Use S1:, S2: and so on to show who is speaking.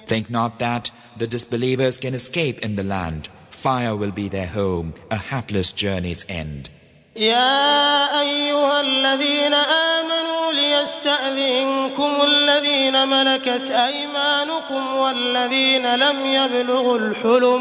S1: Think not that the disbelievers can escape in the land. Fire will be their home, a hapless journey's end.
S2: يا أيها الذين آمنوا ليستأذنكم الذين ملكت أيمانكم والذين لم يبلغوا الحلم